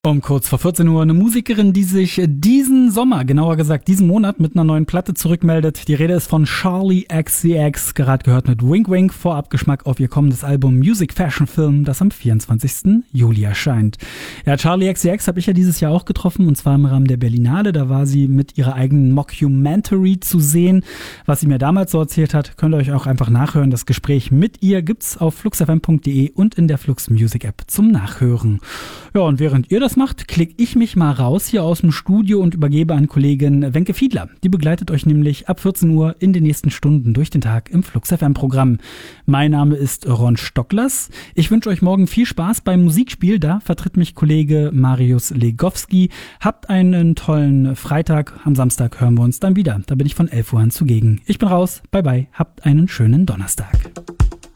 Um kurz vor 14 Uhr eine Musikerin, die sich diesen Sommer, genauer gesagt diesen Monat, mit einer neuen Platte zurückmeldet. Die Rede ist von Charli XCX, gerade gehört mit Wink Wink, Vorabgeschmack auf ihr kommendes Album Music Fashion Film, das am 24. Juli erscheint. Ja, Charli XCX habe ich ja dieses Jahr auch getroffen, und zwar im Rahmen der Berlinale. Da war sie mit ihrer eigenen Mockumentary zu sehen. Was sie mir damals so erzählt hat, könnt ihr euch auch einfach nachhören. Das Gespräch mit ihr gibt's auf fluxfm.de und in der Flux Music App zum Nachhören. Ja, und während ihr das macht, klicke ich mich mal raus hier aus dem Studio und übergebe an Kollegin Wenke Fiedler. Die begleitet euch nämlich ab 14 Uhr in den nächsten Stunden durch den Tag im Flux FM Programm. Mein Name ist Ron Stocklers. Ich wünsche euch morgen viel Spaß beim Musikspiel. Da vertritt mich Kollege Marius Legowski. Habt einen tollen Freitag. Am Samstag hören wir uns dann wieder. Da bin ich von 11 Uhr an zugegen. Ich bin raus. Bye bye. Habt einen schönen Donnerstag.